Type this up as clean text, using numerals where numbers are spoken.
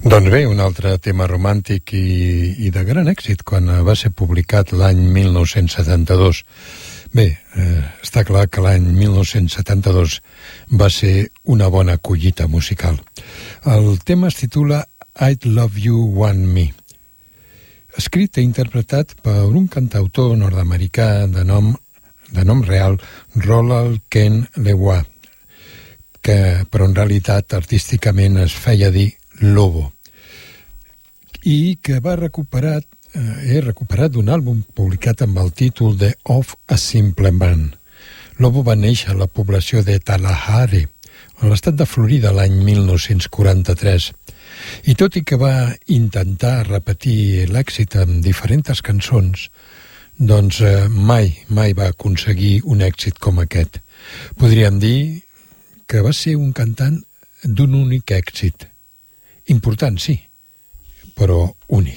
Doncs bé, un altre tema romàntic i de gran èxit quan va ser publicat l'any 1972. Bé, està clar que l'any 1972 va ser una bona collita musical. El tema es titula I'd Love You Want Me, escrit i interpretat per un cantautor nord-americà de nom real Roland Ken Leroy, però en realitat artísticament es feia dir Lobo, i que he recuperat d'un àlbum publicat amb el títol de Of a Simple Man. Lobo va néixer a la població de Tallahassee, a l'estat de Florida, l'any 1943. I tot i que va intentar repetir l'èxit amb diferents cançons, doncs mai va aconseguir un èxit com aquest. Podríem dir que va ser un cantant d'un únic èxit. Important, sí, però únic.